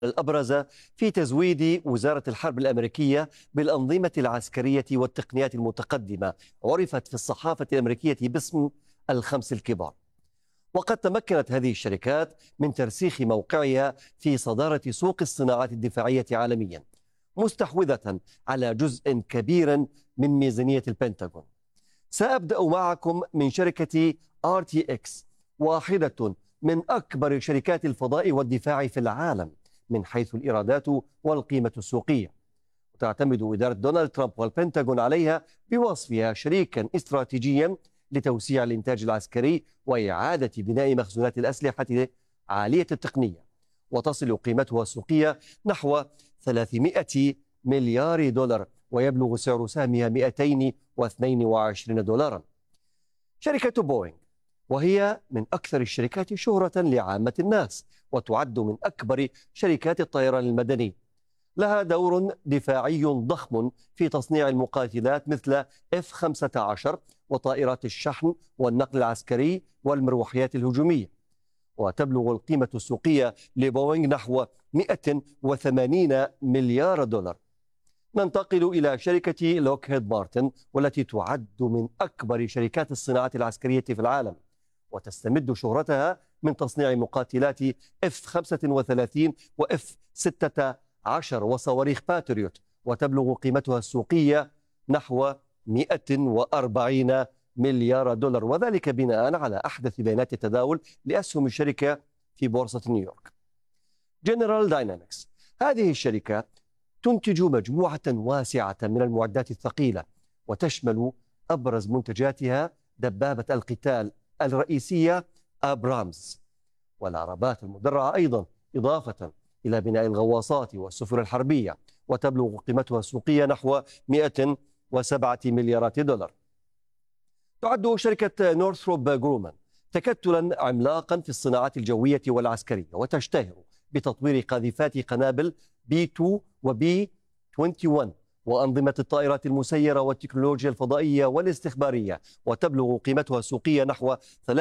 الأبرز في تزويد وزارة الحرب الأمريكية بالأنظمة العسكرية والتقنيات المتقدمة، عرفت في الصحافة الأمريكية باسم الخمس الكبار. وقد تمكنت هذه الشركات من ترسيخ موقعها في صدارة سوق الصناعات الدفاعية عالميا، مستحوذة على جزء كبير من ميزانية البنتاغون. سأبدأ معكم من شركة RTX، واحدة من أكبر شركات الفضاء والدفاع في العالم من حيث الإيرادات والقيمة السوقية، وتعتمد إدارة دونالد ترامب والبنتاغون عليها بوصفها شريكا استراتيجيا لتوسيع الإنتاج العسكري وإعادة بناء مخزونات الأسلحة عالية التقنية، وتصل قيمتها السوقية نحو 300 مليار دولار، ويبلغ سعر سهمها 222 دولارا. شركة بوينغ، وهي من أكثر الشركات شهرة لعامة الناس، وتعد من أكبر شركات الطيران المدني، لها دور دفاعي ضخم في تصنيع المقاتلات مثل F-15 وطائرات الشحن والنقل العسكري والمروحيات الهجومية، وتبلغ القيمة السوقية لبوينغ نحو 180 مليار دولار. ننتقل إلى شركة لوكهيد مارتن، والتي تعد من أكبر شركات الصناعة العسكرية في العالم، وتستمد شهرتها من تصنيع مقاتلات F-35 و F-16 وصواريخ باتريوت، وتبلغ قيمتها السوقية نحو 140 مليار دولار، وذلك بناء على أحدث بيانات التداول لأسهم الشركة في بورصة نيويورك. جنرال داينامكس، هذه الشركة تنتج مجموعة واسعة من المعدات الثقيلة، وتشمل أبرز منتجاتها دبابة القتال الرئيسية أبرامز والعربات المدرعة أيضا، إضافة إلى بناء الغواصات والسفن الحربية، وتبلغ قيمتها السوقية نحو 107 مليارات دولار. تعد شركة نورثروب جرومان تكتلا عملاقا في الصناعات الجوية والعسكرية، وتشتهر بتطوير قاذفات قنابل B2 و B21 وأنظمة الطائرات المسيرة والتكنولوجيا الفضائية والاستخبارية، وتبلغ قيمتها السوقية نحو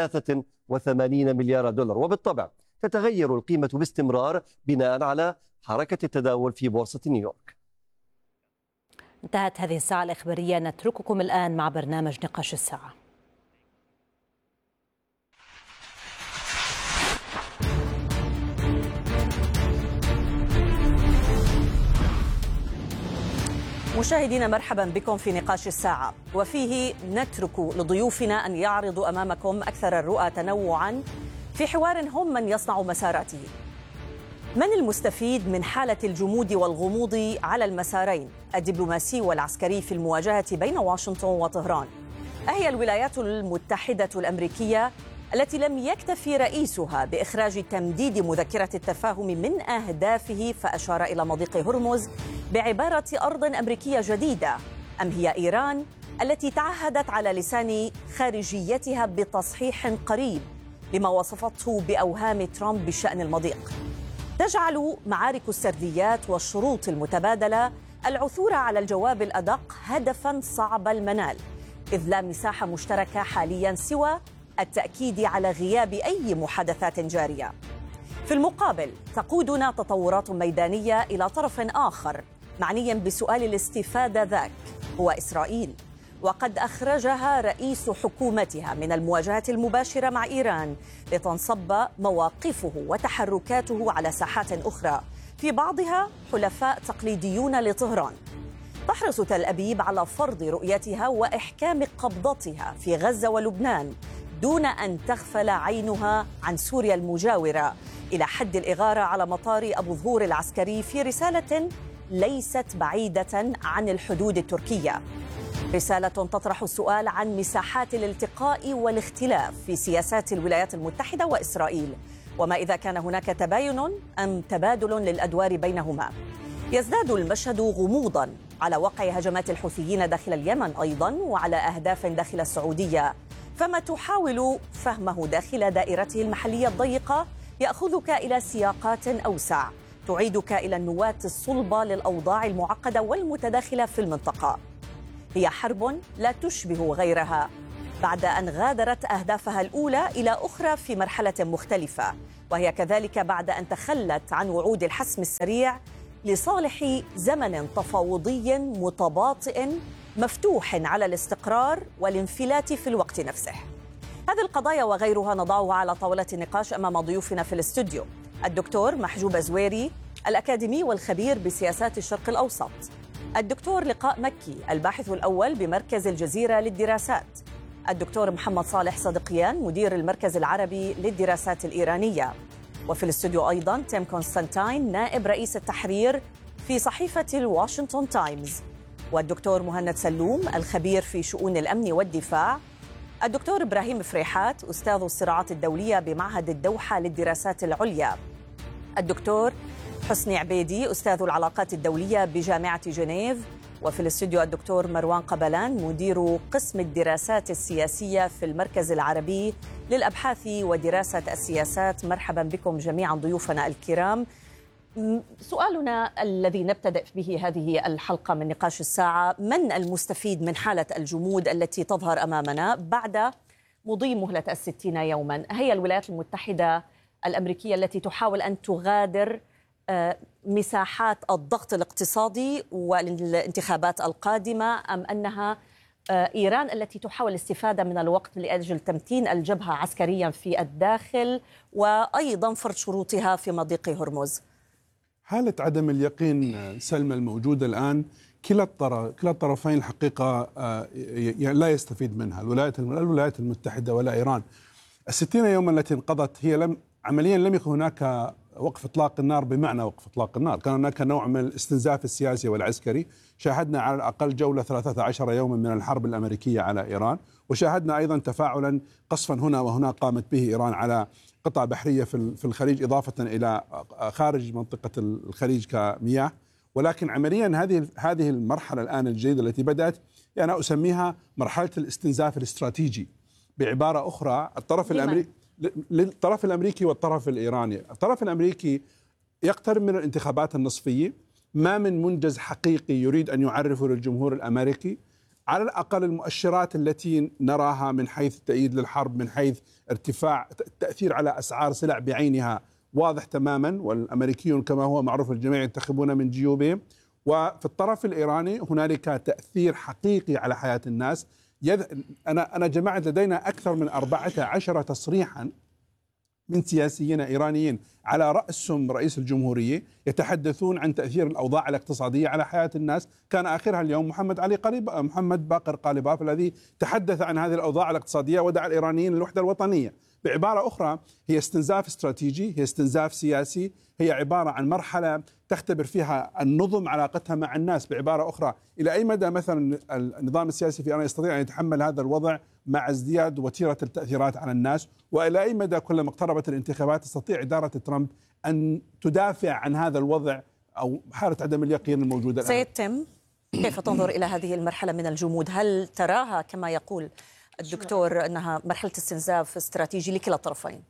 83 مليار دولار. وبالطبع تتغير القيمة باستمرار بناء على حركة التداول في بورصة نيويورك. انتهت هذه الساعة الإخبارية، نترككم الآن مع برنامج نقاش الساعة. مشاهدينا، مرحبا بكم في نقاش الساعة، وفيه نترك لضيوفنا أن يعرضوا أمامكم أكثر الرؤى تنوعا في حوار هم من يصنع مساراته. من المستفيد من حالة الجمود والغموض على المسارين الدبلوماسي والعسكري في المواجهة بين واشنطن وطهران؟ أهي الولايات المتحدة الأمريكية التي لم يكتفي رئيسها بإخراج تمديد مذكرة التفاهم من أهدافه فأشار إلى مضيق هرمز بعبارة أرض أمريكية جديدة، أم هي إيران التي تعهدت على لسان خارجيتها بتصحيح قريب لما وصفته بأوهام ترامب بشأن المضيق؟ تجعل معارك السرديات والشروط المتبادلة العثور على الجواب الأدق هدفاً صعب المنال، إذ لا مساحة مشتركة حالياً سوى التأكيد على غياب أي محادثات جارية. في المقابل تقودنا تطورات ميدانية إلى طرف آخر معني بسؤال الاستفادة ذاك، هو إسرائيل، وقد أخرجها رئيس حكومتها من المواجهة المباشرة مع إيران لتنصب مواقفه وتحركاته على ساحات أخرى، في بعضها حلفاء تقليديون لطهران. تحرص تل أبيب على فرض رؤيتها وإحكام قبضتها في غزة ولبنان دون أن تغفل عينها عن سوريا المجاورة، إلى حد الإغارة على مطار أبو ظهور العسكري في رسالة ليست بعيدة عن الحدود التركية، رسالة تطرح السؤال عن مساحات الالتقاء والاختلاف في سياسات الولايات المتحدة وإسرائيل، وما إذا كان هناك تباين أم تبادل للأدوار بينهما. يزداد المشهد غموضاً على وقع هجمات الحوثيين داخل اليمن أيضاً، وعلى أهداف داخل السعودية، فما تحاول فهمه داخل دائرته المحلية الضيقة يأخذك إلى سياقات أوسع، تعيدك إلى النواة الصلبة للأوضاع المعقدة والمتداخلة في المنطقة. هي حرب لا تشبه غيرها، بعد أن غادرت أهدافها الأولى إلى أخرى في مرحلة مختلفة، وهي كذلك بعد أن تخلت عن وعود الحسم السريع لصالح زمن تفاوضي متباطئ مفتوح على الاستقرار والانفلات في الوقت نفسه. هذه القضايا وغيرها نضعها على طاولة النقاش أمام ضيوفنا في الاستوديو: الدكتور محجوب زويري، الأكاديمي والخبير بسياسات الشرق الأوسط; الدكتور لقاء مكي، الباحث الأول بمركز الجزيرة للدراسات; الدكتور محمد صالح صدقيان، مدير المركز العربي للدراسات الإيرانية. وفي الاستوديو أيضا تيم كونستانتين، نائب رئيس التحرير في صحيفة الواشنطن تايمز; والدكتور مهند سلوم، الخبير في شؤون الأمن والدفاع; الدكتور إبراهيم فريحات، أستاذ الصراعات الدولية بمعهد الدوحة للدراسات العليا; الدكتور حسني عبيدي، أستاذ العلاقات الدولية بجامعة جنيف. وفي الاستوديو الدكتور مروان قبلان، مدير قسم الدراسات السياسية في المركز العربي للأبحاث ودراسة السياسات. مرحبا بكم جميعا ضيوفنا الكرام. سؤالنا الذي نبتدئ به هذه الحلقة من نقاش الساعة: من المستفيد من حالة الجمود التي تظهر أمامنا بعد مضي مهلة 60 يوما؟ هي الولايات المتحدة الأمريكية التي تحاول أن تغادر مساحات الضغط الاقتصادي والانتخابات القادمة، أم أنها إيران التي تحاول الاستفادة من الوقت لأجل تمتين الجبهة عسكريا في الداخل وأيضا فرض شروطها في مضيق هرمز؟ حالة عدم اليقين سلمى الموجودة الآن، كلا الطرفين الحقيقة لا يستفيد منها، الولايات المتحدة ولا إيران. 60 يوما التي انقضت هي عمليا لم يكن هناك وقف إطلاق النار بمعنى وقف إطلاق النار، كان هناك نوع من الاستنزاف السياسي والعسكري. شاهدنا على الأقل جولة 13 يوما من الحرب الأمريكية على إيران، وشاهدنا أيضا تفاعلا قصفا هنا وهنا قامت به إيران على قطع بحرية في الخليج، إضافة إلى خارج منطقة الخليج كمياه. ولكن عمليا هذه المرحلة الآن الجديدة التي بدأت، أنا أسميها مرحلة الاستنزاف الاستراتيجي. بعبارة أخرى، الطرف الأمريكي والطرف الإيراني. الطرف الأمريكي يقترب من الانتخابات النصفية، ما من منجز حقيقي يريد أن يعرفه للجمهور الأمريكي. على الأقل المؤشرات التي نراها من حيث التأييد للحرب، من حيث ارتفاع التأثير على أسعار سلع بعينها واضح تماما، والأمريكيون كما هو معروف الجميع ينتخبون من جيوبهم. وفي الطرف الإيراني هنالك تأثير حقيقي على حياة الناس. أنا جمعت لدينا أكثر من 14 تصريحا من سياسيين إيرانيين على رأسهم رئيس الجمهورية يتحدثون عن تأثير الأوضاع الاقتصادية على حياة الناس. كان آخرها اليوم محمد باقر قالباف الذي تحدث عن هذه الأوضاع الاقتصادية ودعا الإيرانيين للوحدة الوطنية. بعبارة أخرى، هي استنزاف استراتيجي، هي استنزاف سياسي، هي عبارة عن مرحلة تختبر فيها النظم علاقتها مع الناس. بعبارة أخرى، إلى أي مدى مثلا النظام السياسي في إيران يستطيع أن يتحمل هذا الوضع مع ازدياد وتيرة التأثيرات على الناس، وإلى أي مدى كلما اقتربت الانتخابات تستطيع إدارة ترامب أن تدافع عن هذا الوضع أو حالة عدم اليقين الموجودة الآن. سيد تيم، كيف تنظر إلى هذه المرحلة من الجمود؟ هل تراها كما يقول الدكتور أنها مرحلة استنزاف استراتيجي لكلا الطرفين؟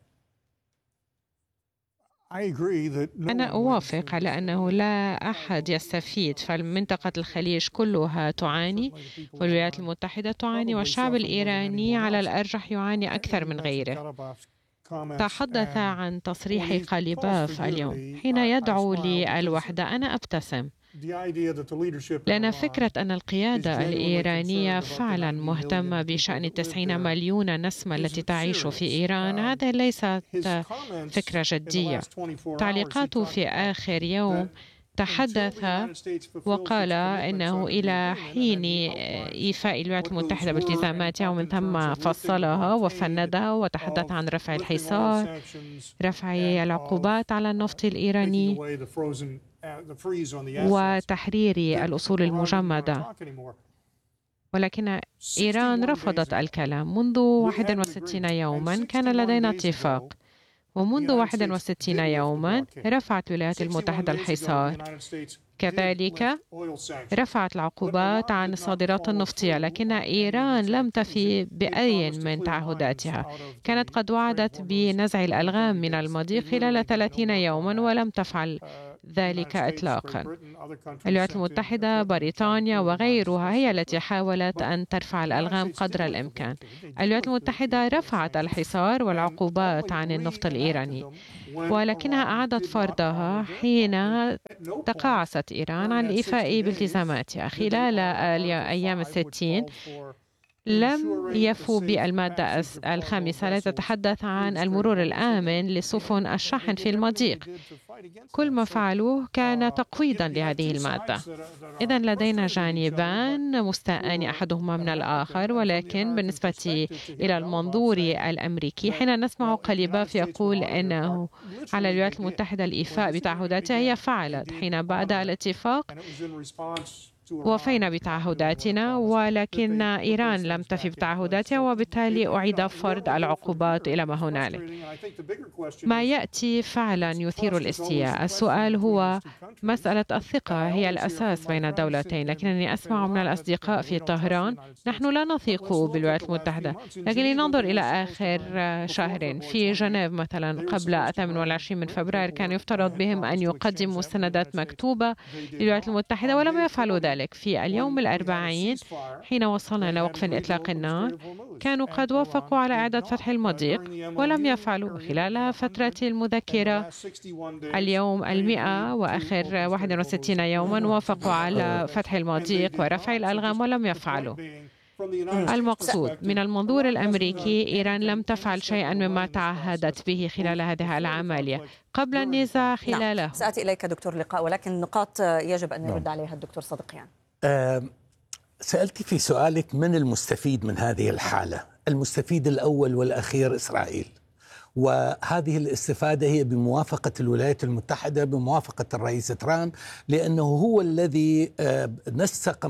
أنا أوافق على أنه لا أحد يستفيد، فمنطقة الخليج كلها تعاني، والولايات المتحدة تعاني، والشعب الإيراني على الأرجح يعاني أكثر من غيره. تحدث عن تصريح قالباف اليوم حين يدعو للوحدة. أنا أبتسم، لأن فكرة أن القيادة الإيرانية فعلا مهتمة بشأن 90 مليون نسمة التي تعيش في إيران، هذا ليست فكرة جدية. تعليقاته في آخر يوم تحدث وقال إنه إلى حين إيفاء الولايات المتحدة بالتزاماتها ومن ثم فصلها وفندها، وتحدث عن رفع الحصار، رفع العقوبات على النفط الإيراني وتحرير الأصول المجمدة. ولكن إيران رفضت الكلام. منذ 61 يوما كان لدينا اتفاق، ومنذ 61 يوما رفعت الولايات المتحدة الحصار، كذلك رفعت العقوبات عن الصادرات النفطية، لكن إيران لم تفي بأي من تعهداتها. كانت قد وعدت بنزع الألغام من المضيق خلال 30 يوما ولم تفعل ذلك إطلاقا. الولايات المتحدة، بريطانيا وغيرها هي التي حاولت أن ترفع الألغام قدر الإمكان. الولايات المتحدة رفعت الحصار والعقوبات عن النفط الإيراني، ولكنها أعادت فرضها حين تقاعست إيران عن الإيفاء بالتزاماتها. خلال أيام 60 لم يفوا بالمادة الخامسة التي تتحدث عن المرور الآمن لسفن الشحن في المضيق. كل ما فعلوه كان تقويضا لهذه المادة. إذن لدينا جانبان مستاءان أحدهما من الآخر، ولكن بالنسبة إلى المنظور الأمريكي حين نسمع قليباف يقول أنه على الولايات المتحدة الإيفاء بتعهداتها، هي فعلت. حين بدأ الاتفاق وفينا بتعهداتنا، ولكن إيران لم تفي بتعهداتها، وبالتالي أعيد فرض العقوبات إلى ما هنالك. ما يأتي فعلا يثير الاستياء. السؤال هو مسألة الثقة، هي الأساس بين الدولتين. لكنني أسمع من الأصدقاء في طهران نحن لا نثق بالولايات المتحدة. لكن لننظر إلى آخر شهر في جنيف مثلا قبل 28 من فبراير كان يفترض بهم أن يقدموا مستندات مكتوبة للولايات المتحدة ولم يفعلوا ذلك. في اليوم 40 حين وصلنا إلى وقف إطلاق النار كانوا قد وافقوا على إعادة فتح المضيق ولم يفعلوا. خلال فترة المذكرة اليوم 100 وآخر 61 يوما وافقوا على فتح المضيق ورفع الألغام ولم يفعلوا. المقصود من المنظور الأمريكي إيران لم تفعل شيئا مما تعهدت به خلال هذه العملية قبل النزاع خلاله. نعم. سأتي إليك دكتور لقاء، ولكن نقاط يجب أن يرد عليها الدكتور صدقيان. سألت في سؤالك من المستفيد من هذه الحالة. المستفيد الأول والأخير إسرائيل، وهذه الاستفادة هي بموافقة الولايات المتحدة، بموافقة الرئيس ترامب، لأنه هو الذي نسق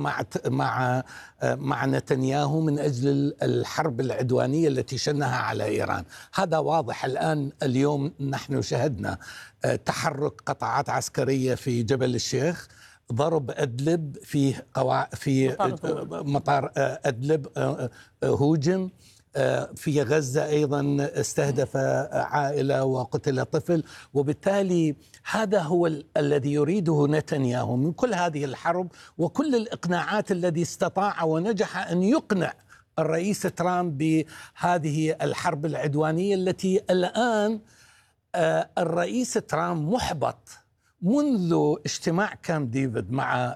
مع نتنياهو من أجل الحرب العدوانية التي شنها على إيران. هذا واضح الآن. اليوم نحن شهدنا تحرك قطاعات عسكرية في جبل الشيخ، ضرب أدلب في مطار أدلب، هوجم في غزة أيضا استهدف عائلة وقتل طفل. وبالتالي هذا هو الذي يريده نتنياهو من كل هذه الحرب وكل الإقناعات التي استطاع ونجح أن يقنع الرئيس ترامب بهذه الحرب العدوانية التي الآن الرئيس ترامب محبط منذ اجتماع كامب ديفيد مع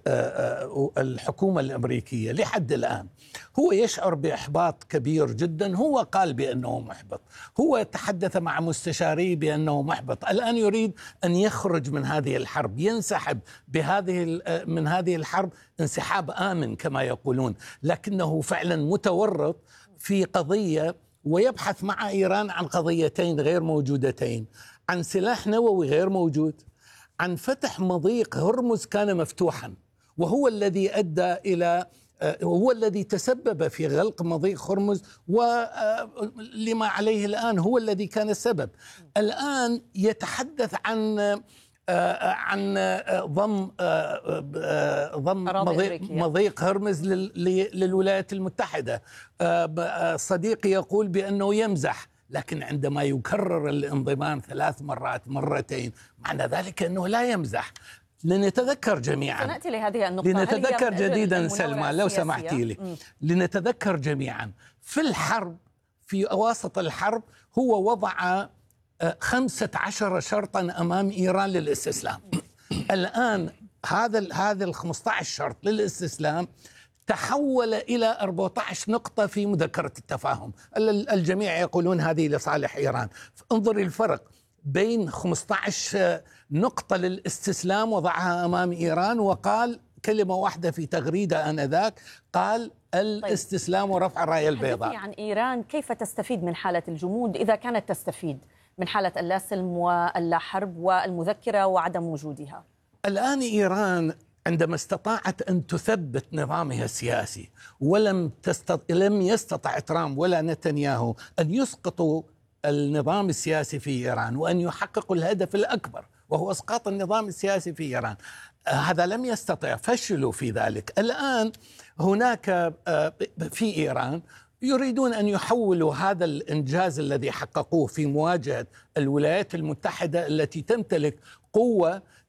الحكومة الأمريكية لحد الآن. هو يشعر بإحباط كبير جدا. هو قال بأنه محبط، هو تحدث مع مستشاريه بأنه محبط. الآن يريد أن يخرج من هذه الحرب، ينسحب من هذه الحرب انسحاب آمن كما يقولون، لكنه فعلا متورط في قضية ويبحث مع إيران عن قضيتين غير موجودتين، عن سلاح نووي غير موجود، عن فتح مضيق هرمز كان مفتوحا، وهو الذي أدى إلى هو الذي تسبب في غلق مضيق هرمز، ولما عليه الآن هو الذي كان السبب. الآن يتحدث عن ضم مضيق هرمز للولايات المتحدة. صديقي يقول بأنه يمزح، لكن عندما يكرر الانضمام 3 مرات مرتين معنى ذلك أنه لا يمزح. لنتذكر جميعا، سنأتي لهذه النقطة، لنتذكر جديدا سلمى لو سمحتي لي، لنتذكر جميعا في الحرب، في أواسط الحرب هو وضع 15 شرطا أمام إيران للاستسلام. الآن هذا 15 شرط للاستسلام تحول إلى 14 نقطة في مذكرة التفاهم. الجميع يقولون هذه لصالح إيران. انظري الفرق بين 15 نقطة للاستسلام وضعها أمام إيران، وقال كلمة واحدة في تغريدة آنذاك، قال الاستسلام ورفع الراية البيضاء. عن إيران كيف تستفيد من حالة الجمود إذا كانت تستفيد من حالة اللا سلم واللا حرب والمذكرة وعدم وجودها؟ الآن إيران عندما استطاعت أن تثبت نظامها السياسي لم يستطع ترامب ولا نتنياهو أن يسقطوا النظام السياسي في إيران وأن يحققوا الهدف الأكبر وهو إسقاط النظام السياسي في إيران. هذا لم يستطع، فشلوا في ذلك. الآن هناك في إيران يريدون أن يحولوا هذا الإنجاز الذي حققوه في مواجهة الولايات المتحدة التي تمتلك قوة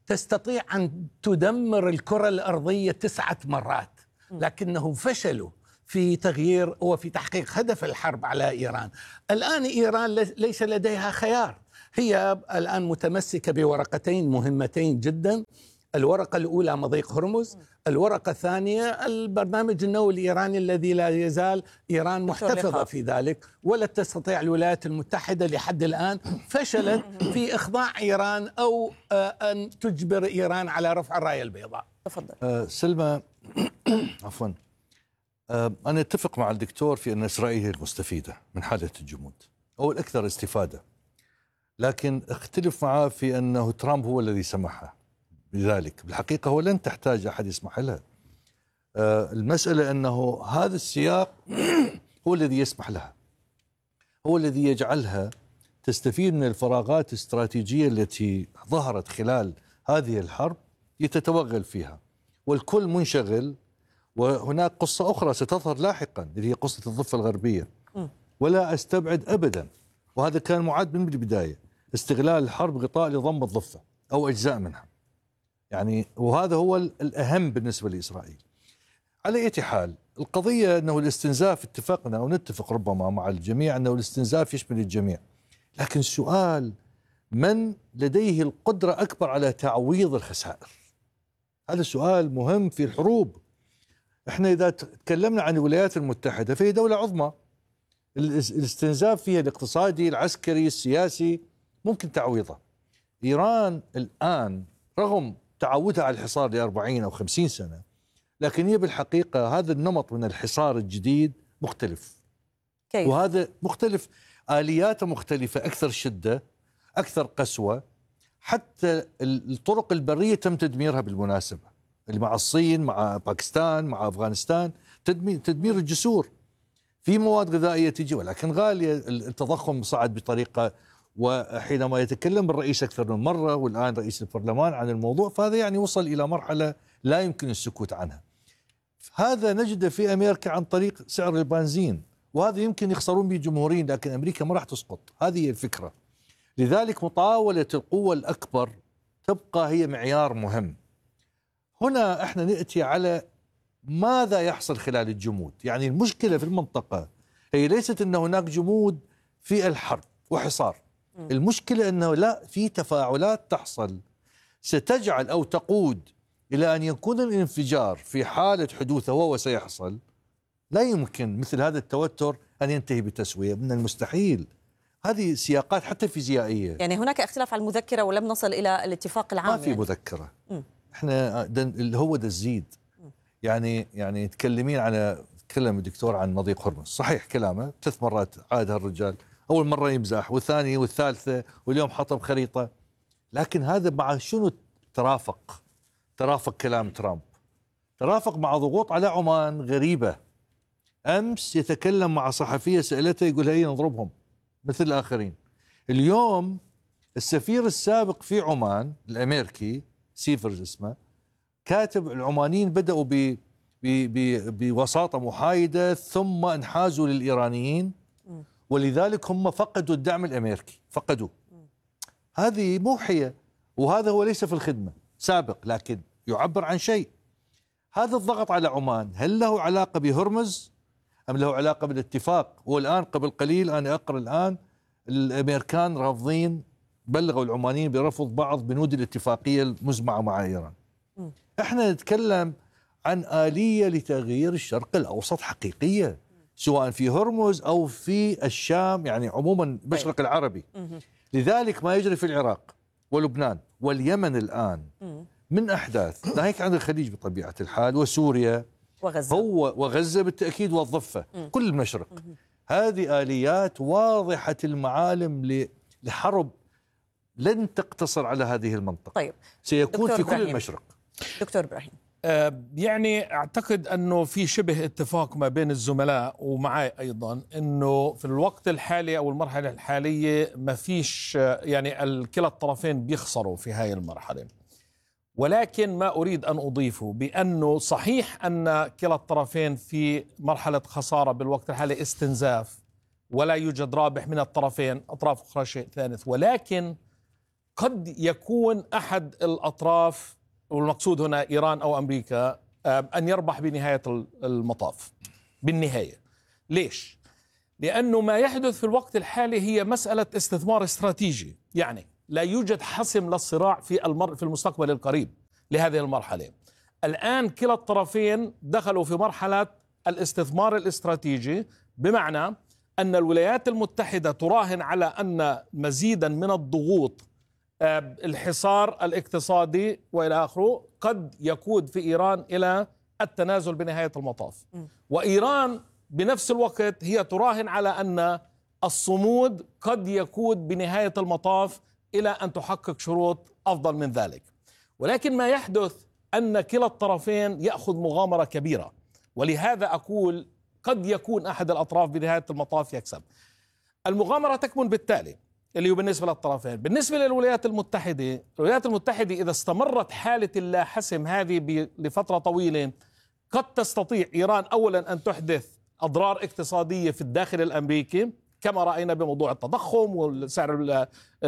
تستطيع أن تدمر الكرة الأرضية 9 مرات، لكنهم فشلوا في تغيير وفي تحقيق هدف الحرب على إيران. الآن إيران ليس لديها خيار، هي الآن متمسكة بورقتين مهمتين جدا. الورقة الأولى مضيق هرمز، الورقة الثانية البرنامج النووي الإيراني الذي لا يزال إيران محتفظة في ذلك، ولا تستطيع الولايات المتحدة لحد الآن فشلت في إخضاع إيران أو أن تجبر إيران على رفع الراية البيضاء. تفضل. سلمى، عفوا، أنا أتفق مع الدكتور في أن إسرائيل هي المستفيدة من حالة الجمود أو الأكثر استفادة، لكن اختلف معه في أنه ترامب هو الذي سمحها بذلك. بالحقيقة هو لن تحتاج أحد يسمح لها. المسألة أنه هذا السياق هو الذي يسمح لها، هو الذي يجعلها تستفيد من الفراغات الاستراتيجية التي ظهرت خلال هذه الحرب يتتوغل فيها، والكل منشغل. وهناك قصة أخرى ستظهر لاحقا اللي هي قصة الضفة الغربية، ولا أستبعد أبدا، وهذا كان معد من البداية، استغلال الحرب غطاء لضم الضفة أو أجزاء منها يعني، وهذا هو الأهم بالنسبة لإسرائيل. على أي حال، القضية أنه الاستنزاف، اتفقنا ونتفق ربما مع الجميع أنه الاستنزاف يشمل الجميع، لكن السؤال من لديه القدرة أكبر على تعويض الخسائر؟ هذا سؤال مهم في الحروب. احنا إذا تكلمنا عن الولايات المتحدة فهي دولة عظمى، الاستنزاف فيها الاقتصادي العسكري السياسي ممكن تعويضه. إيران الآن رغم تعودها على الحصار ل40 أو 50 سنة، لكن هي بالحقيقة هذا النمط من الحصار الجديد مختلف. كيف؟ وهذا مختلف، آلياته مختلفة، أكثر شدة، أكثر قسوة. حتى الطرق البرية تم تدميرها بالمناسبة، اللي مع الصين، مع باكستان، مع أفغانستان، تدمير الجسور. في مواد غذائية تجي ولكن غالية، التضخم صعد بطريقة، وحينما يتكلم الرئيس أكثر من مرة والآن رئيس البرلمان عن الموضوع، فهذا يعني وصل إلى مرحلة لا يمكن السكوت عنها. هذا نجده في أمريكا عن طريق سعر البنزين، وهذا يمكن يخسرون به جمهورين، لكن أمريكا ما راح تسقط. هذه هي الفكرة. لذلك مطاولة القوة الأكبر تبقى هي معيار مهم. هنا احنا نأتي على ماذا يحصل خلال الجمود. يعني المشكلة في المنطقة هي ليست أن هناك جمود في الحرب وحصار، المشكلة أنه لا، في تفاعلات تحصل ستجعل أو تقود إلى أن يكون الانفجار في حالة حدوثه، وهو سيحصل. لا يمكن مثل هذا التوتر أن ينتهي بتسوية، من المستحيل. هذه سياقات حتى فيزيائية. يعني هناك اختلاف على المذكرة ولم نصل إلى الاتفاق العام. ما في يعني مذكرة. احنا اللي هو ده الزيد. يعني تكلمين تكلم الدكتور عن مضيق هرمز، صحيح كلامه 3 مرات عاد هالرجال، أول مرة يمزح والثانية والثالثة، واليوم حطب خريطة. لكن هذا مع شنو ترافق كلام ترامب، ترافق مع ضغوط على عمان غريبة. أمس يتكلم مع صحفية سألته يقول هي نضربهم مثل الآخرين. اليوم السفير السابق في عمان الأمريكي سيفرز اسمه، كاتب العمانيين بدأوا بوساطة محايدة ثم انحازوا للإيرانيين، ولذلك هم فقدوا الدعم الأمريكي، فقدوا. هذه موحية، وهذا هو ليس في الخدمة سابق، لكن يعبر عن شيء. هذا الضغط على عمان هل له علاقة بهرمز أم له علاقة بالاتفاق؟ والآن قبل قليل أنا أقرأ الآن الأمريكان رافضين، بلغوا العمانيين برفض بعض بنود الاتفاقية المزمعة مع إيران. احنا نتكلم عن آلية لتغيير الشرق الأوسط حقيقية، سواء في هرمز أو في الشام، يعني عموما المشرق العربي. لذلك ما يجري في العراق ولبنان واليمن الآن من أحداث، ناهيك عن الخليج بطبيعة الحال، وسوريا وغزة، وغزة بالتأكيد، والضفة، كل المشرق. هذه آليات واضحة المعالم لحرب لن تقتصر على هذه المنطقة. طيب، سيكون في كل المشرق. دكتور إبراهيم، يعني أعتقد أنه في شبه اتفاق ما بين الزملاء ومعي أيضا أنه في الوقت الحالي أو المرحلة الحالية ما فيش، يعني كلا الطرفين بيخسروا في هاي المرحلة. ولكن ما أريد أن أضيفه بأنه صحيح أن كلا الطرفين في مرحلة خسارة بالوقت الحالي، استنزاف، ولا يوجد رابح من الطرفين، أطراف أخرى شيء ثالث. ولكن قد يكون أحد الأطراف، والمقصود هنا إيران أو أمريكا، أن يربح بنهاية المطاف بالنهاية. ليش؟ لأنه ما يحدث في الوقت الحالي هي مسألة استثمار استراتيجي، يعني لا يوجد حسم للصراع في المستقبل القريب لهذه المرحلة. الآن كلا الطرفين دخلوا في مرحلة الاستثمار الاستراتيجي، بمعنى أن الولايات المتحدة تراهن على أن مزيدا من الضغوط، الحصار الاقتصادي وإلى آخره، قد يقود في إيران إلى التنازل بنهاية المطاف. وإيران بنفس الوقت هي تراهن على أن الصمود قد يقود بنهاية المطاف إلى أن تحقق شروط أفضل من ذلك. ولكن ما يحدث أن كلا الطرفين يأخذ مغامرة كبيرة، ولهذا أقول قد يكون أحد الأطراف بنهاية المطاف يكسب. المغامرة تكمن بالتالي، اللي هو بالنسبة للطرفين. بالنسبة للولايات المتحدة، الولايات المتحدة إذا استمرت حالة اللا حسم هذه لفترة طويلة، قد تستطيع إيران أولا أن تحدث أضرار اقتصادية في الداخل الأمريكي، كما رأينا بموضوع التضخم وسعر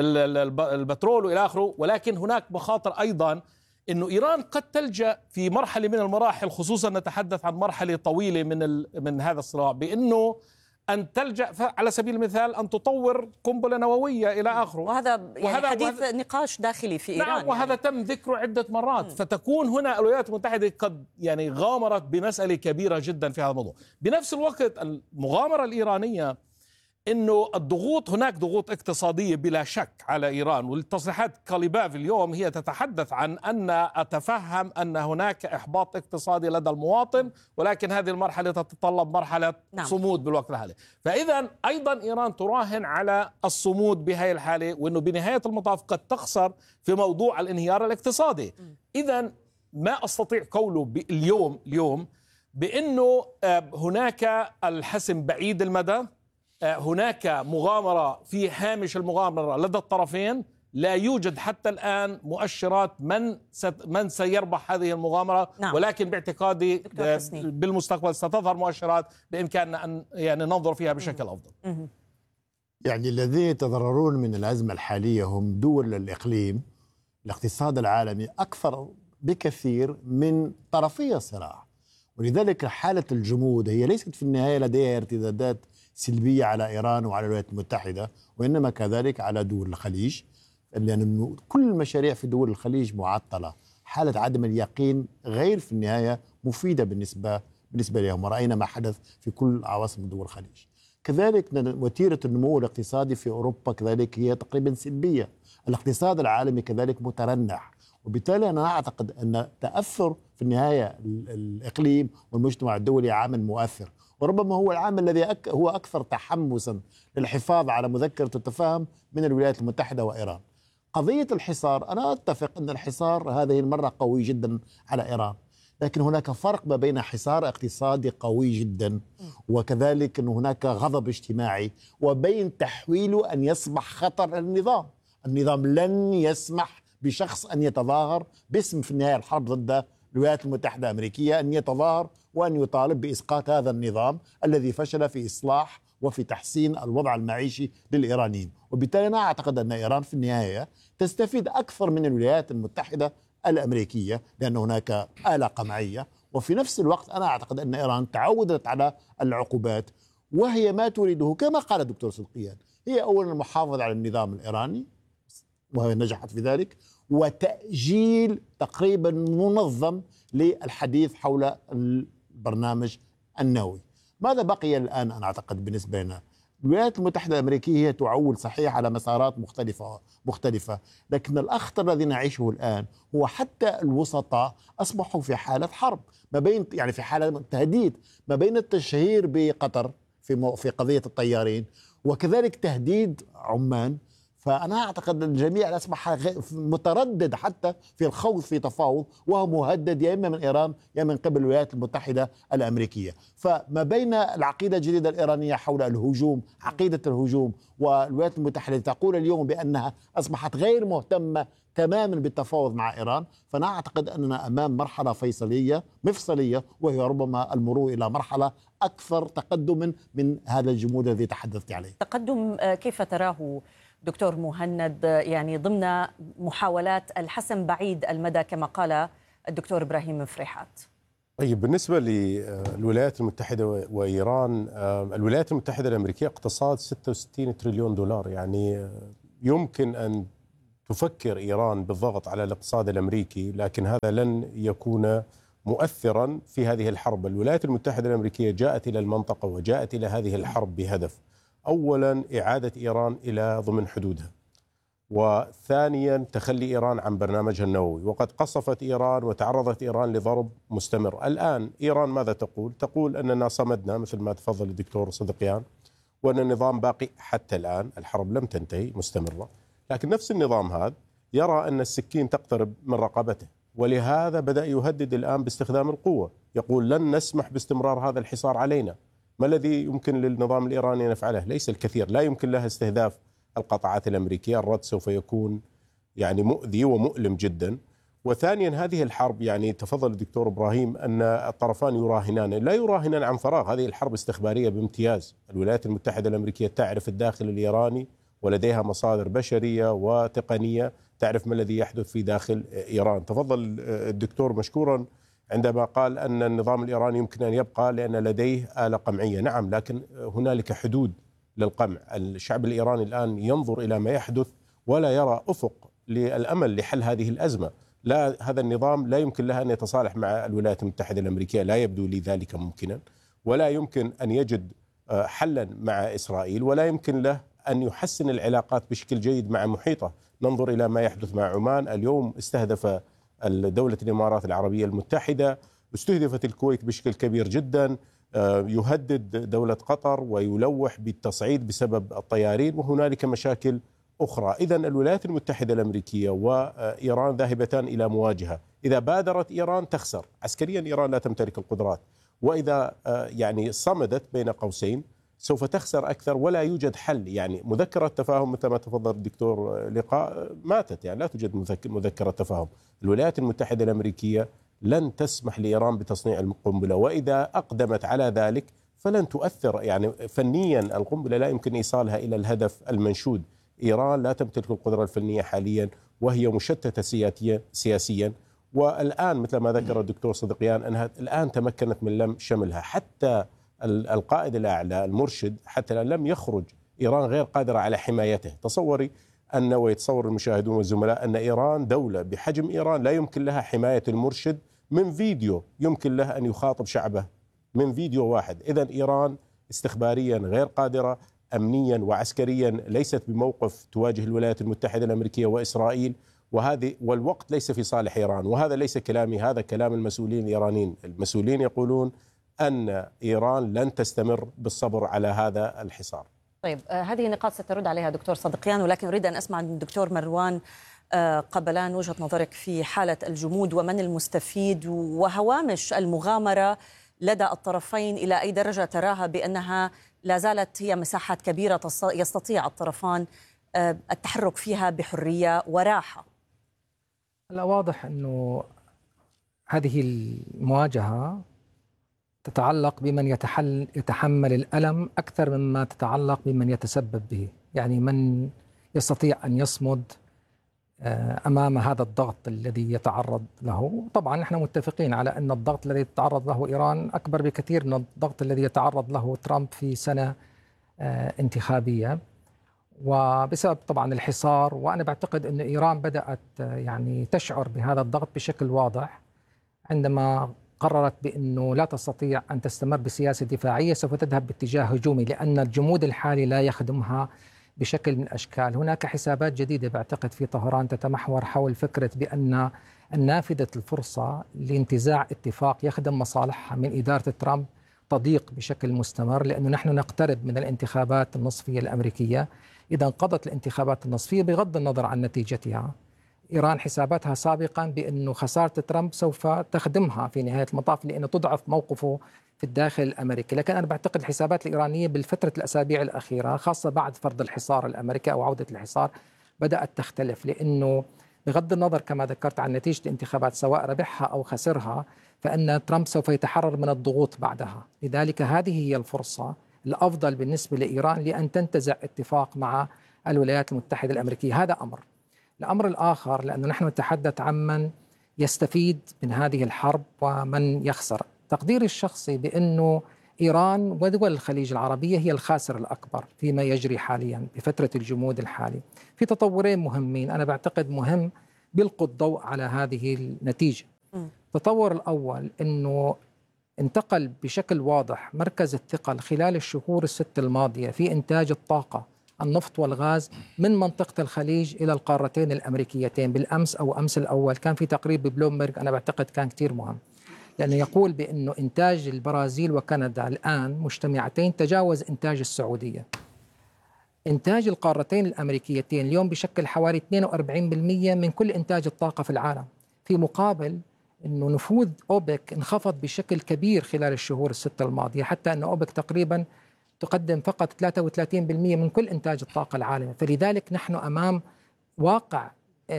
البترول وإلى آخره. ولكن هناك مخاطر أيضا إنه إيران قد تلجأ في مرحلة من المراحل، خصوصا نتحدث عن مرحلة طويلة من هذا الصراع، بأنه أن تلجأ على سبيل المثال أن تطور قنبلة نووية إلى آخره. وهذا حديث نقاش داخلي في إيران. نعم، وهذا تم ذكره عدة مرات. فتكون هنا الولايات المتحدة قد غامرت بمسألة كبيرة جدا في هذا الموضوع. بنفس الوقت المغامرة الإيرانية إنه الضغوط، هناك ضغوط اقتصادية بلا شك على إيران، والتصريحات كاليباف اليوم هي تتحدث عن أن أتفهم أن هناك إحباط اقتصادي لدى المواطن، ولكن هذه المرحلة تتطلب مرحلة صمود بالوقت الحالي. فإذا أيضا إيران تراهن على الصمود بهذه الحالة، وأنه بنهاية المطاف قد تخسر في موضوع الانهيار الاقتصادي. إذا ما أستطيع قوله اليوم بأنه هناك الحسم بعيد المدى، هناك مغامرة في هامش المغامرة لدى الطرفين. لا يوجد حتى الآن مؤشرات من سيربح هذه المغامرة. نعم. ولكن باعتقادي بالمستقبل ستظهر مؤشرات بإمكاننا أن ننظر فيها بشكل أفضل. يعني الذين يتضررون من الأزمة الحالية هم دول الإقليم. الاقتصاد العالمي أكثر بكثير من طرفي الصراع، ولذلك حالة الجمود هي ليست في النهاية لديها ارتدادات سلبية على إيران وعلى الولايات المتحدة، وإنما كذلك على دول الخليج، لأن كل المشاريع في دول الخليج معطلة. حالة عدم اليقين غير في النهاية مفيدة بالنسبة لهم، ورأينا ما حدث في كل عواصم دول الخليج. كذلك وتيرة النمو الاقتصادي في أوروبا كذلك هي تقريبا سلبية. الاقتصاد العالمي كذلك مترنح، وبالتالي أنا أعتقد أن تأثر في النهاية الإقليم والمجتمع الدولي عامل مؤثر، وربما هو العامل الذي هو أكثر تحمسا للحفاظ على مذكرة التفاهم من الولايات المتحدة وإيران. قضية الحصار، أنا أتفق أن الحصار هذه المرة قوي جدا على إيران، لكن هناك فرق ما بين حصار اقتصادي قوي جدا وكذلك أن هناك غضب اجتماعي، وبين تحويله أن يصبح خطر للنظام. النظام لن يسمح بشخص أن يتظاهر باسم في النهاية الحرب ضد الولايات المتحدة الأمريكية، أن يتظاهر وأن يطالب بإسقاط هذا النظام الذي فشل في إصلاح وفي تحسين الوضع المعيشي للإيرانيين. وبالتالي أنا أعتقد أن إيران في النهاية تستفيد أكثر من الولايات المتحدة الأمريكية، لأن هناك آلة قمعية. وفي نفس الوقت أنا أعتقد أن إيران تعودت على العقوبات، وهي ما تريده كما قال الدكتور صدقيان، هي أولا المحافظة على النظام الإيراني وهي نجحت في ذلك، وتأجيل تقريبا منظم للحديث حول البرنامج النووي. ماذا بقي الآن؟ أنا أعتقد بالنسبة لنا الولايات المتحدة الأمريكية هي تعول صحيح على مسارات مختلفة، لكن الأخطر الذي نعيشه الآن هو حتى الوسطاء أصبحوا في حالة حرب ما بين، يعني في حالة تهديد ما بين التشهير بقطر في قضية الطيارين وكذلك تهديد عمان. فأنا أعتقد الجميع أصبح متردد حتى في الخوض في تفاوض، وهو مهدد يا إما من إيران يا من قبل الولايات المتحدة الأمريكية. فما بين العقيدة الجديدة الإيرانية حول الهجوم، عقيدة الهجوم، والولايات المتحدة تقول اليوم بأنها أصبحت غير مهتمة تماما بالتفاوض مع إيران، فأنا أعتقد أننا أمام مرحلة مفصلية، وهي ربما المرور إلى مرحلة أكثر تقدما من هذا الجمود الذي تحدثت عليه. تقدم كيف تراه دكتور مهند، يعني ضمن محاولات الحسم بعيد المدى كما قال الدكتور إبراهيم مفرحات؟ طيب، بالنسبة للولايات المتحدة وإيران، الولايات المتحدة الأمريكية اقتصاد 66 تريليون دولار، يعني يمكن أن تفكر إيران بالضغط على الاقتصاد الأمريكي، لكن هذا لن يكون مؤثرا في هذه الحرب. الولايات المتحدة الأمريكية جاءت إلى المنطقة وجاءت إلى هذه الحرب بهدف: أولا إعادة إيران إلى ضمن حدودها، وثانيا تخلي إيران عن برنامجها النووي. وقد قصفت إيران وتعرضت إيران لضرب مستمر. الآن إيران ماذا تقول؟ تقول أننا صمدنا مثل ما تفضل الدكتور صدقيان، وأن النظام باقي حتى الآن، الحرب لم تنتهي، مستمرة. لكن نفس النظام هذا يرى أن السكين تقترب من رقبته، ولهذا بدأ يهدد الآن باستخدام القوة. يقول لن نسمح باستمرار هذا الحصار علينا. ما الذي يمكن للنظام الإيراني أن يفعله؟ ليس الكثير. لا يمكن له استهداف القطاعات الأمريكية، الرد سوف يكون يعني مؤذي ومؤلم جدا. وثانيا هذه الحرب، يعني تفضل الدكتور إبراهيم أن الطرفان يراهنان، لا يراهنان عن فراغ، هذه الحرب استخبارية بامتياز. الولايات المتحدة الأمريكية تعرف الداخل الإيراني، ولديها مصادر بشرية وتقنية تعرف ما الذي يحدث في داخل إيران. تفضل الدكتور مشكورا عندما قال أن النظام الإيراني يمكن أن يبقى لأن لديه آلة قمعية. نعم، لكن هنالك حدود للقمع. الشعب الإيراني الآن ينظر إلى ما يحدث ولا يرى أفق للأمل لحل هذه الأزمة. لا، هذا النظام لا يمكن له أن يتصالح مع الولايات المتحدة الأمريكية، لا يبدو لي ذلك ممكنا، ولا يمكن أن يجد حلا مع إسرائيل، ولا يمكن له أن يحسن العلاقات بشكل جيد مع محيطه. ننظر إلى ما يحدث مع عمان اليوم. استهدف دولة الإمارات العربية المتحدة، استهدفت الكويت بشكل كبير جدا، يهدد دولة قطر ويلوح بالتصعيد بسبب الطيارين، وهنالك مشاكل أخرى. إذن الولايات المتحدة الأمريكية وإيران ذاهبتان إلى مواجهة. إذا بادرت إيران تخسر عسكريا، إيران لا تمتلك القدرات، وإذا يعني صمدت بين قوسين سوف تخسر أكثر، ولا يوجد حل. يعني مذكرة تفاهم مثل ما تفضل الدكتور لقاء ماتت، يعني لا توجد مذكرة تفاهم. الولايات المتحدة الأمريكية لن تسمح لإيران بتصنيع القنبلة، وإذا أقدمت على ذلك فلن تؤثر. يعني فنيا القنبلة لا يمكن إيصالها إلى الهدف المنشود. إيران لا تمتلك القدرة الفنية حاليا، وهي مشتتة سياسيا. والآن مثل ما ذكر الدكتور صدقيان أنها الآن تمكنت من لم شملها. حتى القائد الأعلى المرشد حتى الآن لم يخرج. إيران غير قادرة على حمايته. تصوري أن، ويتصور المشاهدون والزملاء، أن إيران دولة بحجم إيران لا يمكن لها حماية المرشد من فيديو يمكن له أن يخاطب شعبه من فيديو واحد. إذن إيران استخباريا غير قادرة، أمنيا وعسكريا ليست بموقف تواجه الولايات المتحدة الأمريكية وإسرائيل، والوقت ليس في صالح إيران. وهذا ليس كلامي، هذا كلام المسؤولين الإيرانيين. المسؤولين يقولون أن إيران لن تستمر بالصبر على هذا الحصار. طيب، هذه نقاط سترد عليها دكتور صدقيان، ولكن أريد أن أسمع من الدكتور مروان قبلان وجهة نظرك في حالة الجمود ومن المستفيد وهوامش المغامرة لدى الطرفين. إلى أي درجة تراها بأنها لا زالت هي مساحات كبيرة يستطيع الطرفان التحرك فيها بحرية وراحة؟ لا، واضح أنه هذه المواجهة تتعلق بمن يتحمل الألم أكثر مما تتعلق بمن يتسبب به. يعني من يستطيع أن يصمد أمام هذا الضغط الذي يتعرض له. طبعا نحن متفقين على أن الضغط الذي تتعرض له إيران أكبر بكثير من الضغط الذي يتعرض له ترامب في سنة انتخابية، وبسبب طبعا الحصار. وأنا بعتقد أن إيران بدأت يعني تشعر بهذا الضغط بشكل واضح عندما قررت بأنه لا تستطيع أن تستمر بسياسة دفاعية، سوف تذهب باتجاه هجومي، لأن الجمود الحالي لا يخدمها بشكل من الأشكال. هناك حسابات جديدة بعتقد في طهران تتمحور حول فكرة بأن النافذة الفرصة لانتزاع اتفاق يخدم مصالحها من إدارة ترامب تضيق بشكل مستمر، لأنه نحن نقترب من الانتخابات النصفية الأمريكية. إذا انقضت الانتخابات النصفية بغض النظر عن نتيجتها، إيران حساباتها سابقا بأنه خسارة ترامب سوف تخدمها في نهاية المطاف، لأنه تضعف موقفه في الداخل الأمريكي. لكن أنا بعتقد الحسابات الإيرانية بالفترة الأسابيع الأخيرة، خاصة بعد فرض الحصار الأمريكي أو عودة الحصار، بدأت تختلف، لأنه بغض النظر كما ذكرت عن نتيجة الانتخابات سواء ربحها أو خسرها، فإن ترامب سوف يتحرر من الضغوط بعدها. لذلك هذه هي الفرصة الأفضل بالنسبة لإيران لأن تنتزع اتفاق مع الولايات المتحدة الأمريكية. هذا أمر. الأمر الآخر، لأنه نحن نتحدث عن من يستفيد من هذه الحرب ومن يخسر. تقديري الشخصي بأنه إيران ودول الخليج العربية هي الخاسر الأكبر فيما يجري حاليا بفترة الجمود الحالي. في تطورين مهمين أنا بعتقد مهم بيلقوا الضوء على هذه النتيجة. التطور الأول أنه انتقل بشكل واضح مركز الثقل خلال الشهور الست الماضية في إنتاج الطاقة النفط والغاز من منطقة الخليج إلى القارتين الأمريكيتين. بالأمس أو أمس الأول كان في تقرير ببلومبرج أنا بعتقد كان كتير مهم، لأنه يقول بأنه إنتاج البرازيل وكندا الآن مجتمعتين تجاوز إنتاج السعودية. إنتاج القارتين الأمريكيتين اليوم بشكل حوالي 42% من كل إنتاج الطاقة في العالم، في مقابل أنه نفوذ أوبك انخفض بشكل كبير خلال الشهور الستة الماضية، حتى أن أوبك تقريبا تقدم فقط 33% من كل إنتاج الطاقة العالمي. فلذلك نحن أمام واقع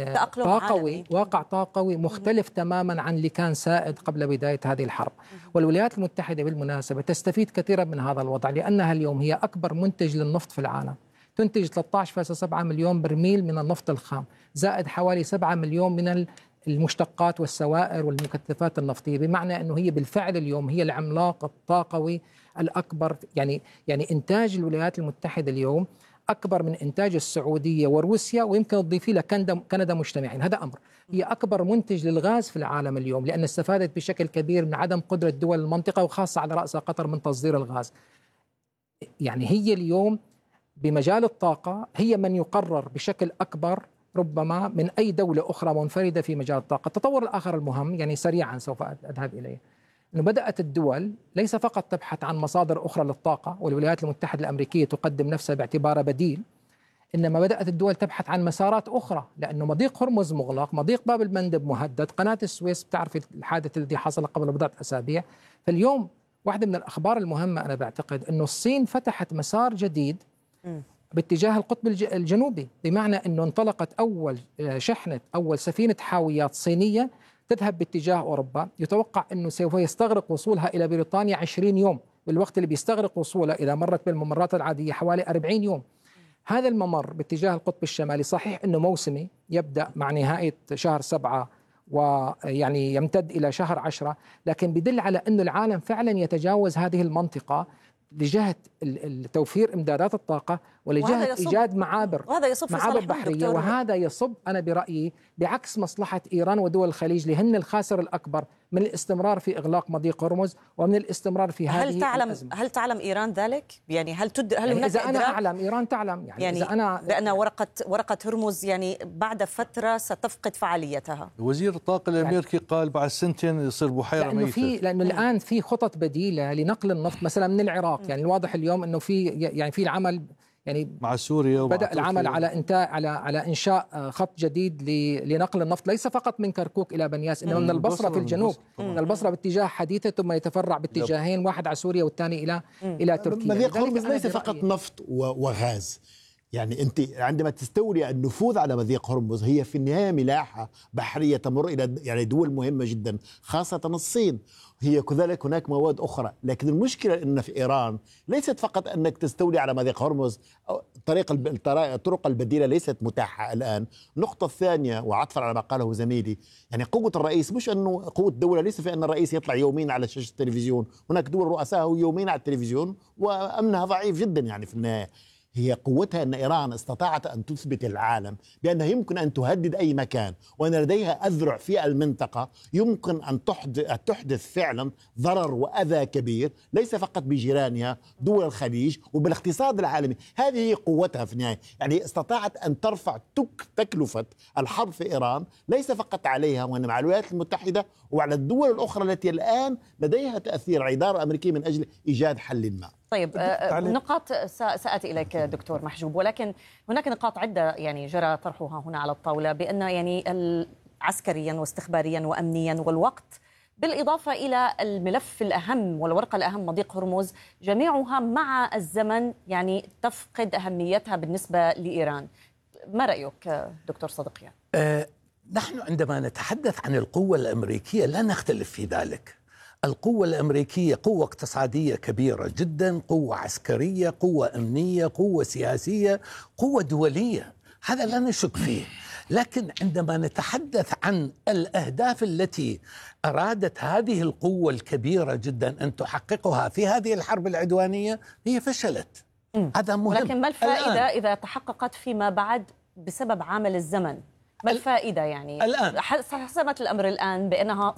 طاقوي مختلف تماما عن اللي كان سائد قبل بداية هذه الحرب. والولايات المتحدة بالمناسبة تستفيد كثيرا من هذا الوضع، لأنها اليوم هي أكبر منتج للنفط في العالم، تنتج 13.7 مليون برميل من النفط الخام، زائد حوالي 7 مليون من المشتقات والسوائر والمكثفات النفطية، بمعنى أنه هي بالفعل اليوم هي العملاق الطاقوي الأكبر. يعني إنتاج الولايات المتحدة اليوم أكبر من إنتاج السعودية وروسيا، ويمكن تضيفي لها كندا مجتمعين. هذا أمر. هي أكبر منتج للغاز في العالم اليوم، لأن استفادت بشكل كبير من عدم قدرة دول المنطقة وخاصة على رأسها قطر من تصدير الغاز. يعني هي اليوم بمجال الطاقة هي من يقرر بشكل أكبر ربما من أي دولة أخرى منفردة في مجال الطاقة. التطور الآخر المهم يعني سريعا سوف أذهب إليه، أنه بدأت الدول ليس فقط تبحث عن مصادر أخرى للطاقة، والولايات المتحدة الأمريكية تقدم نفسها باعتبارها بديل، إنما بدأت الدول تبحث عن مسارات أخرى، لأنه مضيق هرمز مغلق، مضيق باب المندب مهدد، قناة السويس بتعرف الحادث الذي حصل قبل بضعة أسابيع. فاليوم واحدة من الأخبار المهمة أنا بعتقد أنه الصين فتحت مسار جديد باتجاه القطب الجنوبي، بمعنى أنه انطلقت أول شحنة أول سفينة حاويات صينية تذهب باتجاه أوروبا. يتوقع أنه سوف يستغرق وصولها إلى بريطانيا 20 يوم، بالوقت اللي بيستغرق وصولها إذا مرت بالممرات العادية حوالي 40 يوم. هذا الممر باتجاه القطب الشمالي صحيح أنه موسمي، يبدأ مع نهاية شهر 7 ويعني يمتد إلى شهر 10، لكن بدل على أن العالم فعلا يتجاوز هذه المنطقة لجهة توفير إمدادات الطاقة ولجهة إيجاد معابر بحرية. وهذا يصب أنا برأيي بعكس مصلحة إيران ودول الخليج لهن الخاسر الأكبر من الاستمرار في إغلاق مضيق هرمز ومن الاستمرار في هذه الأزمة. هل تعلم إيران ذلك؟ يعني هل يعني إذا أنا أعلم إيران تعلم، يعني إذا أنا لأن ورقة هرمز يعني بعد فترة ستفقد فعاليتها. وزير الطاقة الأمريكي قال بعد سنتين يصير بحيرة ميتة. لأنه الآن في خطط بديلة لنقل النفط مثلا من العراق. يعني الواضح اليوم أنه في العمل يعني مع سوريا بدأ العمل على إنشاء خط جديد لنقل النفط ليس فقط من كركوك إلى بنياس، إنما من البصرة في الجنوب، من البصرة باتجاه حديثة ثم يتفرع باتجاهين، واحد على سوريا والثاني إلى تركيا. مضيق هرمز ليس فقط نفط وغاز. يعني أنت عندما تستولي النفوذ على مضيق هرمز هي في النهاية ملاحة بحرية تمر إلى يعني دول مهمة جدا خاصة الصين. هي كذلك هناك مواد أخرى، لكن المشكلة أن في إيران ليست فقط أنك تستولي على مضيق هرمز، الطرق البديلة ليست متاحة الآن. النقطة الثانية وعطفا على ما قاله زميلي، يعني قوة الرئيس مش أنه قوة الدولة ليس في أن الرئيس يطلع يومين على شاشة التلفزيون، هناك دول رؤساء يومين على التلفزيون وأمنها ضعيف جدا. يعني في النهاية هي قوتها أن إيران استطاعت أن تثبت العالم بأنها يمكن أن تهدد أي مكان، وأن لديها أذرع في المنطقة يمكن أن تحدث فعلا ضرر وأذى كبير ليس فقط بجيرانها دول الخليج وبالاقتصاد العالمي. هذه هي قوتها في النهاية. يعني استطاعت أن ترفع تكلفة الحرب في إيران ليس فقط عليها وإنما على الولايات المتحدة وعلى الدول الأخرى التي الآن لديها تأثير على الإدارة الأمريكية من أجل إيجاد حل ما. طيب نقاط سآتي إليك دكتور محجوب، ولكن هناك نقاط عدة يعني جرى طرحها هنا على الطاولة، بأن يعني عسكريا واستخباريا وأمنيا والوقت، بالإضافة إلى الملف الأهم والورقة الأهم مضيق هرمز، جميعها مع الزمن يعني تفقد أهميتها بالنسبة لإيران. ما رأيك دكتور صدقيان؟ نحن عندما نتحدث عن القوة الأمريكية لا نختلف في ذلك. القوة الأمريكية قوة اقتصادية كبيرة جدا، قوة عسكرية، قوة أمنية، قوة سياسية، قوة دولية، هذا لا نشك فيه. لكن عندما نتحدث عن الأهداف التي أرادت هذه القوة الكبيرة جدا أن تحققها في هذه الحرب العدوانية، هي فشلت. هذا مهم. ولكن ما الفائدة إذا تحققت فيما بعد بسبب عامل الزمن؟ ما الفائدة يعني؟ الآن حسمت الأمر الآن بأنها